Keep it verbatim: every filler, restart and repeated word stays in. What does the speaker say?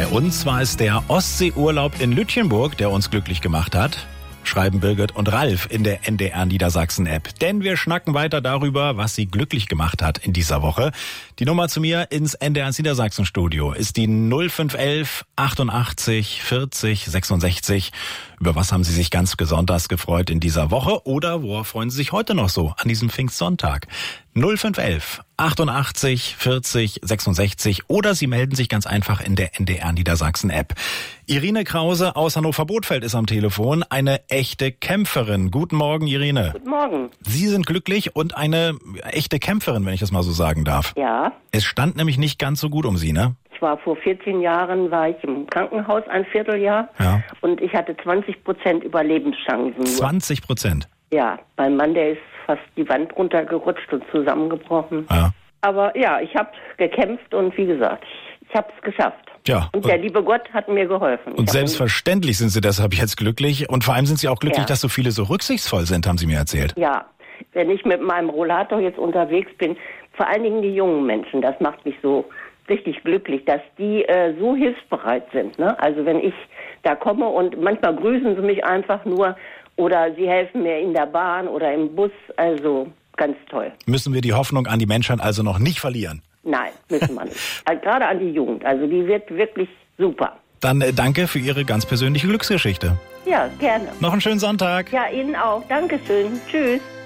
vorbei. Und zwar ist der Ostseeurlaub in Lütjenburg, der uns glücklich gemacht hat. Schreiben Birgit und Ralf in der N D R Niedersachsen-App. Denn wir schnacken weiter darüber, was sie glücklich gemacht hat in dieser Woche. Die Nummer zu mir ins N D R Niedersachsen-Studio ist die null fünf elf achtundachtzig vierzig sechsundsechzig. Über was haben Sie sich ganz besonders gefreut in dieser Woche? Oder worauf freuen Sie sich heute noch so an diesem Pfingstsonntag? null fünf elf achtundachtzig vierzig sechsundsechzig oder Sie melden sich ganz einfach in der N D R Niedersachsen-App. Irine Krause aus Hannover-Bothfeld ist am Telefon, eine echte Kämpferin. Guten Morgen, Irine. Guten Morgen. Sie sind glücklich und eine echte Kämpferin, wenn ich das mal so sagen darf. Ja. Es stand nämlich nicht ganz so gut um Sie, ne? Ich war vor vierzehn Jahren, war ich im Krankenhaus ein Vierteljahr. Ja. Und ich hatte zwanzig Prozent Überlebenschancen. Nur. zwanzig Prozent? Ja, mein Mann, der ist fast die Wand runtergerutscht und zusammengebrochen. Ja. Aber ja, ich habe gekämpft und wie gesagt, ich, ich habe es geschafft. Ja. Und der liebe Gott hat mir geholfen. Und selbstverständlich sind Sie deshalb jetzt glücklich. Und vor allem sind Sie auch glücklich, Ja. dass so viele so rücksichtsvoll sind, haben Sie mir erzählt. Ja, wenn ich mit meinem Rollator jetzt unterwegs bin, vor allen Dingen die jungen Menschen, das macht mich so richtig glücklich, dass die äh, so hilfsbereit sind. Ne? Also wenn ich da komme und manchmal grüßen sie mich einfach nur oder sie helfen mir in der Bahn oder im Bus, also ganz toll. Müssen wir die Hoffnung an die Menschheit also noch nicht verlieren? Nein, müssen wir nicht. Also gerade an die Jugend, also die wird wirklich super. Dann äh, danke für Ihre ganz persönliche Glücksgeschichte. Ja, gerne. Noch einen schönen Sonntag. Ja, Ihnen auch. Dankeschön. Tschüss.